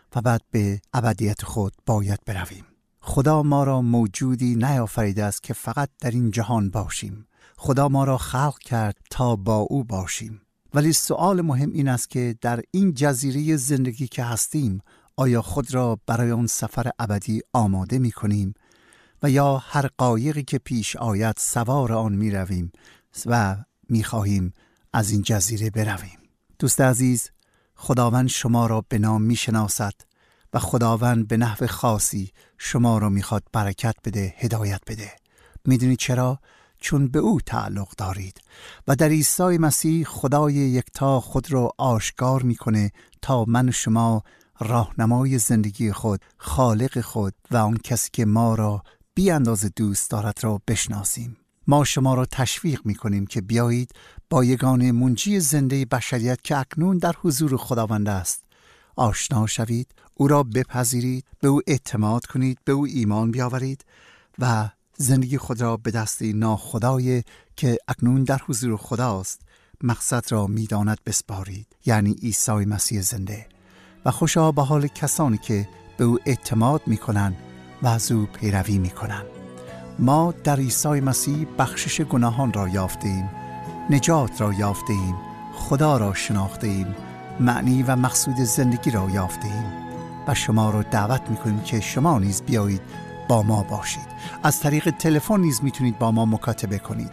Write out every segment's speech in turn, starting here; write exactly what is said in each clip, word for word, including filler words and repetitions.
و بعد به ابدیت خود باید برویم. خدا ما را موجودی نیافریده است که فقط در این جهان باشیم. خدا ما را خلق کرد تا با او باشیم. ولی سوال مهم این است که در این جزیره زندگی که هستیم، آیا خود را برای آن سفر ابدی آماده می کنیم و یا هر قایقی که پیش آید سوار آن می رویم و می خواهیم از این جزیره برویم؟ دوست عزیز، خداوند شما را به نام می شناسد و خداوند به نحو خاصی شما را می خواد برکت بده، هدایت بده. می دونید چرا؟ چون به او تعلق دارید و در عیسی مسیح خدای یکتا خود را آشکار می کنه تا من و شما راهنمای زندگی خود، خالق خود و آن کسی که ما را بی اندازه دوست دارد را بشناسیم. ما شما را تشویق می کنیم که بیایید با یگانه منجی زنده بشریت که اکنون در حضور خداوند است آشنا شوید، او را بپذیرید، به او اعتماد کنید، به او ایمان بیاورید و زندگی خود را به دست ناخدای که اکنون در حضور خداست مقصد را می داند بسپارید، یعنی عیسی مسیح زنده. و خوشا به حال کسانی که به او اعتماد می کنند و از او پیروی می کنند. ما در عیسی مسیح بخشش گناهان را یافتیم، نجات را یافتیم، خدا را شناختیم، معنی و مقصود زندگی را یافتیم و شما را دعوت می کنیم که شما نیز بیایید با ما باشید. از طریق تلفن نیز میتونید با ما مکاتبه کنید.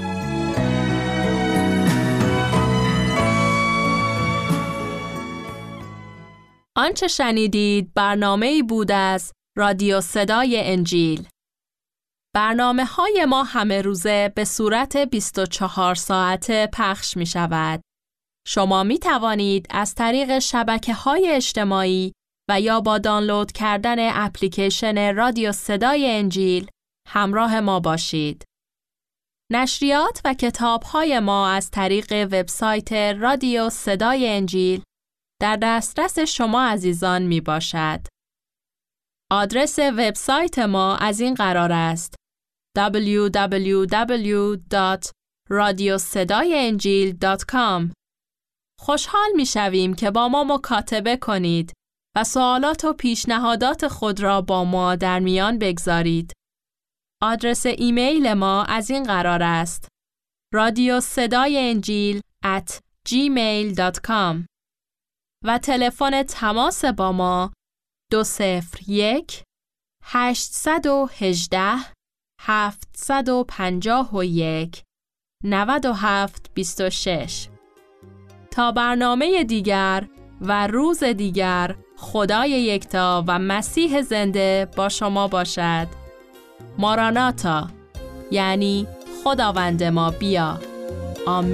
آنچه شنیدید برنامه‌ای بود از رادیو صدای انجیل. برنامه‌های ما همه روزه به صورت بیست و چهار ساعته پخش می شود. شما می توانید از طریق شبکه‌های اجتماعی و یا با دانلود کردن اپلیکیشن رادیو صدای انجیل همراه ما باشید. نشریات و کتاب‌های ما از طریق وبسایت رادیو صدای انجیل در دسترس شما عزیزان می باشد. آدرس وبسایت ما از این قرار است: دبلیو دبلیو دبلیو دات رادیو صدای انجیل دات کام. خوشحال می شویم که با ما مکاتبه کنید و سوالات و پیشنهادات خود را با ما در میان بگذارید. آدرس ایمیل ما از این قرار است: رادیو صدای انجیل ات جیمیل دات کام و تلفن تماس با ما دو صفر یک هشت یک هشت هفت پنج یک نه هفت دو شش. تا برنامه دیگر و روز دیگر، خدای یکتا و مسیح زنده با شما باشد. ماراناتا، یعنی خداوند ما بیا. آمین.